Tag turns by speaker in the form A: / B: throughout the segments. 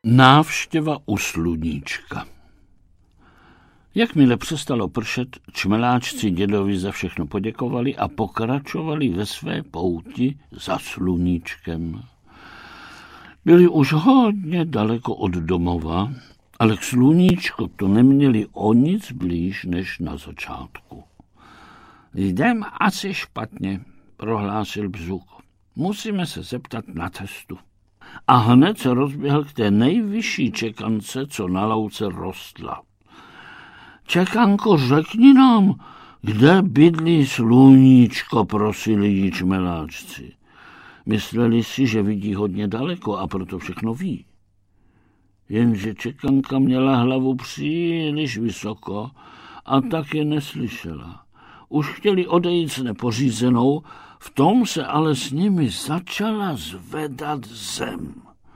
A: Návštěva u sluníčka. Jakmile přestalo pršet, čmeláčci dědovi za všechno poděkovali a pokračovali ve své pouti za sluníčkem. Byli už hodně daleko od domova, ale k sluníčku to neměli o nic blíž než na začátku. Jdem asi špatně, prohlásil Bzuk. Musíme se zeptat na cestu. A hned se rozběhl k té nejvyšší čekance, co na louce rostla. Čekanko, řekni nám, kde bydlí sluníčko, prosili jí čmeláčci. Mysleli si, že vidí hodně daleko a proto všechno ví. Jenže čekanka měla hlavu příliš vysoko a tak je neslyšela. Už chtěli odejít s nepořízenou, v tom se ale s nimi začala zvedat zem.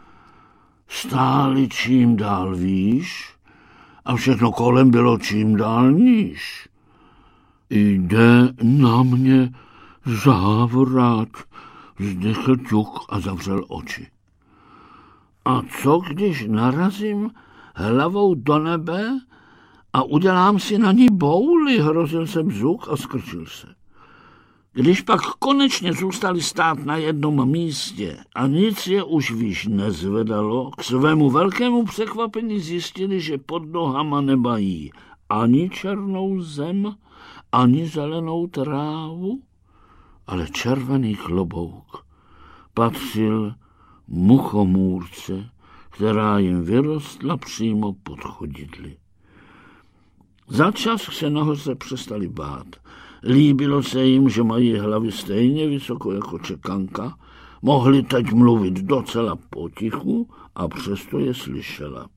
A: Stáli čím dál výš a všechno kolem bylo čím dál níž. Jde na mě závrat, vzdychl Ťuk a zavřel oči. A co, když narazím hlavou do nebe a udělám si na ní bouli, hrozil se Bzuk a skrčil se. Když pak konečně zůstali stát na jednom místě a nic je už výš nezvedalo, k svému velkému překvapení zjistili, že pod nohama nemají ani černou zem, ani zelenou trávu, ale červený klobouk patřil muchomůrce, která jim vyrostla přímo pod chodidly. Začas se nahoře přestali bát. Líbilo se jim, že mají hlavy stejně vysoko jako čekanka, mohli teď mluvit docela potichu a přesto je slyšela.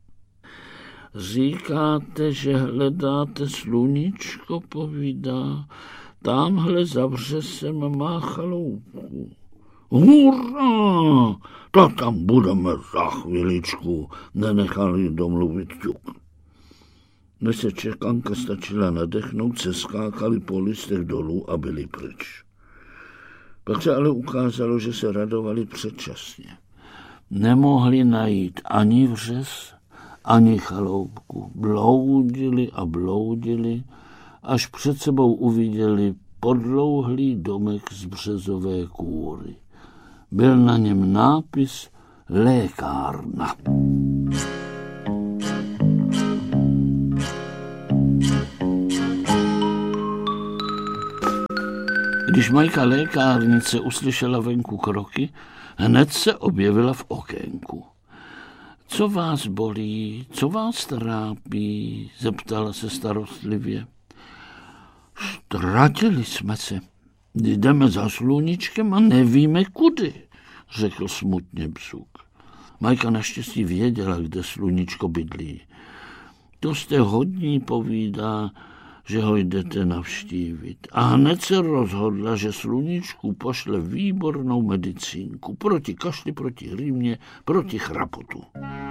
A: Říkáte, že hledáte sluníčko, povídá, tamhle za vřesem má chaloupku. Hurá, to tam budeme za chviličku, nenechali domluvit Ťuk. Než se čekanka stačila nadechnout, se skákali po listech dolů a byli pryč. Pak se ale ukázalo, že se radovali předčasně. Nemohli najít ani vřes, ani chaloupku. Bloudili a bloudili, až před sebou uviděli podlouhlý domek z březové kůry. Byl na něm nápis lékárna. Když Majka lékárnice uslyšela venku kroky, hned se objevila v okénku. Co vás bolí, co vás trápí, zeptala se starostlivě. Ztratili jsme se. Jdeme za sluníčkem a nevíme kudy, řekl smutně Bzuk. Majka naštěstí věděla, kde sluníčko bydlí. To jste hodní, povídá, že ho jdete navštívit. A hned se rozhodla, že sluníčku pošle výbornou medicínku proti kašli, proti rýmě, proti chrapotu.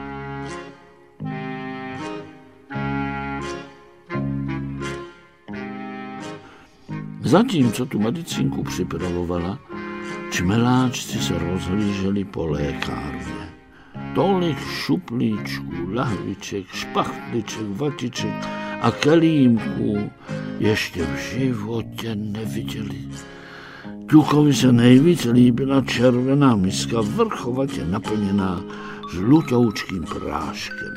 A: Zatímco tu medicínku připravovala, čmeláčci se rozhlíželi po lékárně. Tolik šuplíčků, lahviček, špachtliček, vatiček a kelímků ještě v životě neviděli. Ťukovi se nejvíc líbila červená miska, vrchovatě naplněná žlutoučkým práškem.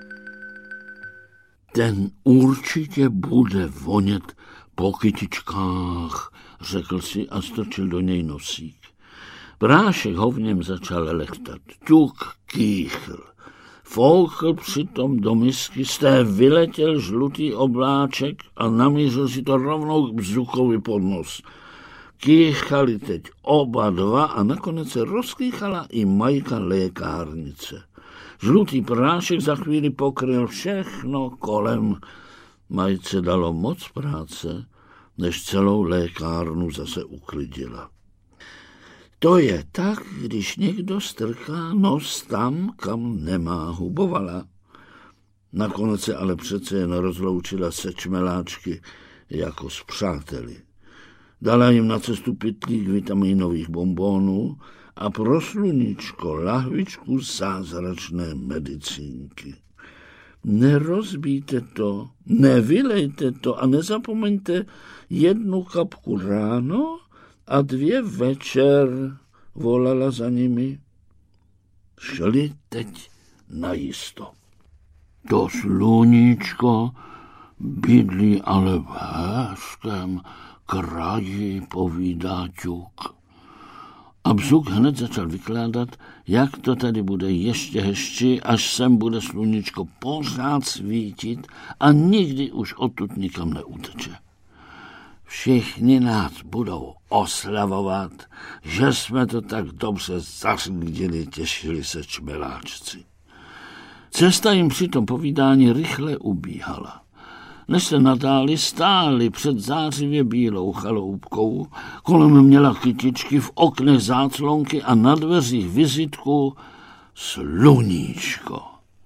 A: Ten určitě bude vonět po kytičkách, řekl si a strčil do něj nosík. Prášek ho v něm začal lechtat. Ťuk kýchl. Foukl přitom do misky, z té vyletěl žlutý obláček a namířil si to rovnou k Bzukovi pod nos. Kýchali teď oba dva a nakonec se rozkýchala i Majka lékárnice. Žlutý prášek za chvíli pokryl všechno kolem. Majce dalo moc práce, než celou lékárnu zase uklidila. To je tak, když někdo strká nos tam, kam nemá, hubovala. Nakonec se ale přece jen rozloučila se čmeláčky jako s přáteli. Dala jim na cestu pytlík vitaminových bonbonů a pro sluníčko lahvičku zázračné medicínky. Nerozbíjte to, nevylejte to a nezapomeňte 1 kapku ráno a 2 večer, volala za nimi. Šli teď najisto. To sluníčko bydlí ale v hezkém kraji, povídá ťuk. A Bzuk hned začal vykládat, jak to tady bude ještě hezčí, až sem bude sluníčko pořád svítit a nikdy už odtud nikam neuteče. Všichni nás budou oslavovat, že jsme to tak dobře zařídili, těšili se čmeláčci. Cesta jim při tom povídání rychle ubíhala. Než se natáli, stáli před zářivě bílou chaloupkou, kolem měla kytičky, v oknech záclonky a na dveřích vizitku sluníčko.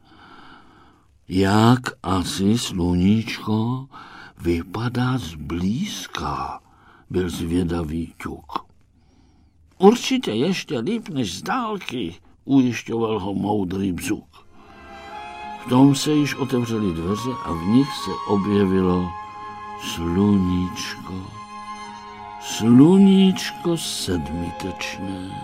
A: Jak asi sluníčko vypadá zblízka, byl zvědavý ťuk. Určitě ještě líp než z dálky, ujišťoval ho moudrý Bzuk. V tom se již otevřely dveře a v nich se objevilo sluníčko. Sluníčko sedmitečné.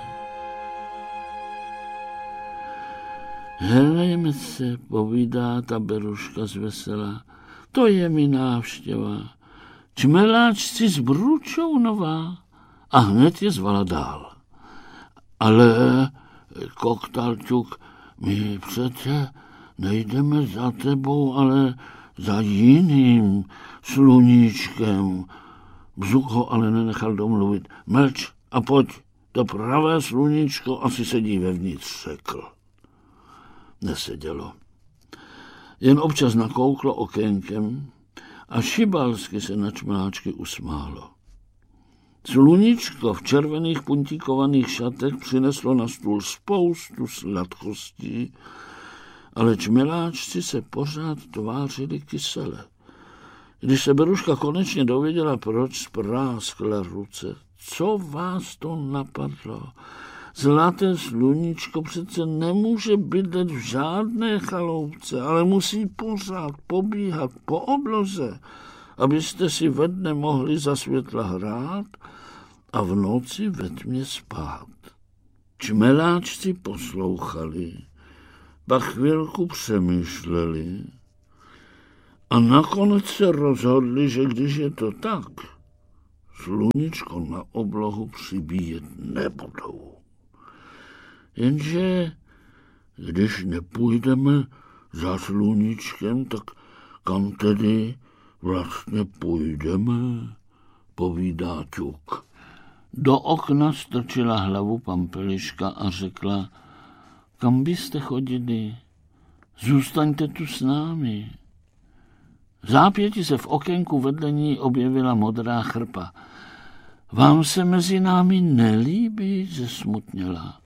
A: Helejme se, povídá ta beruška zvesela, to je mi návštěva. Čmeláčci z Bručounova. A hned je zvala dál. Ale, koktal ťuk, my přece nejdeme za tebou, ale za jiným sluníčkem. Bzuk ho ale nenechal domluvit. Mlč a pojď, to pravé sluníčko asi sedí vevnitř, řekl. Nesedělo. Jen občas nakouklo okénkem a šibalsky se na čmeláčky usmálo. Sluníčko v červených puntíkovaných šatech přineslo na stůl spoustu sladkostí, ale čmeláčci se pořád tvářili kysele. Když se beruška konečně dověděla, proč, spráskla ruce. Co vás to napadlo? Zlaté sluníčko přece nemůže bydlet v žádné chaloupce, ale musí pořád pobíhat po obloze, abyste si ve dne mohli za světla hrát a v noci ve tmě spát. Čmeláčci poslouchali, pak chvilku přemýšleli a nakonec se rozhodli, že když je to tak, sluníčko na oblohu přibíjet nebudou. Jenže když nepůjdeme za sluníčkem, tak kam tedy vlastně půjdeme, povídá ťuk. Do okna strčila hlavu Pampeliška a řekla, kam byste chodili? Zůstaňte tu s námi. V zápěti se v okénku vedle ní objevila modrá chrpa. Vám se mezi námi nelíbí, zesmutněla.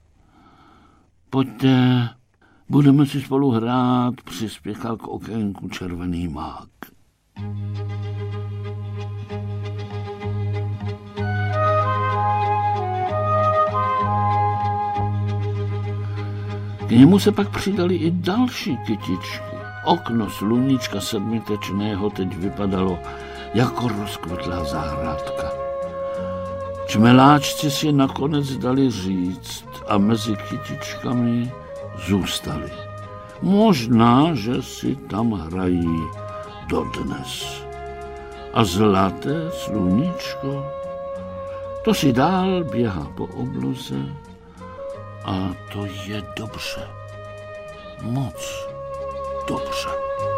A: Pojďte, budeme si spolu hrát, přispěchal k okénku červený mák. K němu se pak přidali i další kytičky. Okno sluníčka sedmitečného teď vypadalo jako rozkvetlá zahrádka. Čmeláčci si nakonec dali říct a mezi kytičkami zůstali. Možná, že si tam hrají dodnes. A zlaté sluníčko, to si dál běhá po obloze a to je dobře. Moc dobře.